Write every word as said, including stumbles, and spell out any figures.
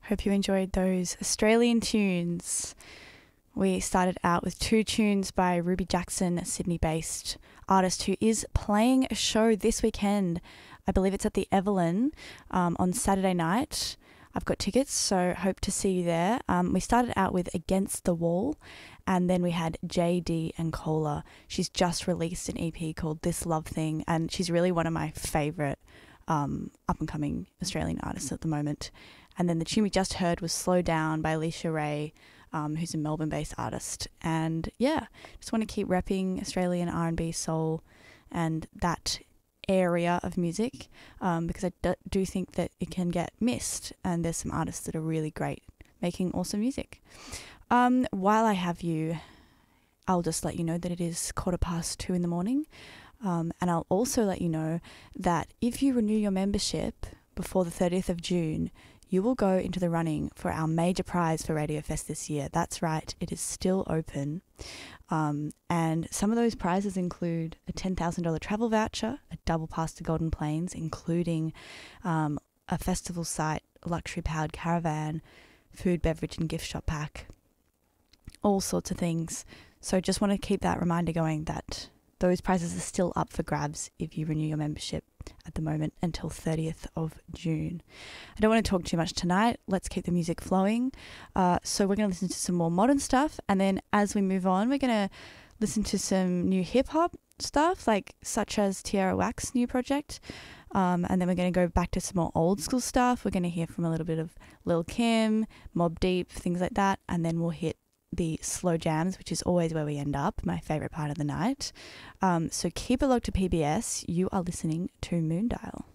Hope you enjoyed those Australian tunes. We started out with two tunes by Ruby Jackson, a Sydney-based artist who is playing a show this weekend. I believe it's at the Evelyn um, on Saturday night. I've got tickets, so hope to see you there. Um, we started out with Against the Wall, and then we had J D and Cola. She's just released an E P called This Love Thing, and she's really one of my favourite um, up-and-coming Australian artists at the moment. And then the tune we just heard was Slow Down by Alicia Ray, um, who's a Melbourne-based artist. And yeah, just want to keep repping Australian R and B, soul, and that area of music um, because I d- do think that it can get missed, and there's some artists that are really great making awesome music. Um, while I have you, I'll just let you know that it is quarter past two in the morning, um, and I'll also let you know that if you renew your membership before the thirtieth of June, you will go into the running for our major prize for Radio Fest this year. That's right, it is still open. Um, and some of those prizes include a ten thousand dollars travel voucher, a double pass to Golden Plains, including um, a festival site, luxury-powered caravan, food, beverage and gift shop pack, all sorts of things. So just want to keep that reminder going that those prizes are still up for grabs if you renew your membership at the moment until thirtieth of June. I don't want to talk too much tonight. Let's keep the music flowing. Uh, so we're going to listen to some more modern stuff, and then as we move on, we're going to listen to some new hip-hop stuff, like such as Tierra Whack's new project, um, and then we're going to go back to some more old school stuff. We're going to hear from a little bit of Lil' Kim, Mobb Deep, things like that, and then we'll hit the slow jams, which is always where we end up, my favourite part of the night. Um, so keep it locked to P B S. You are listening to Moondial.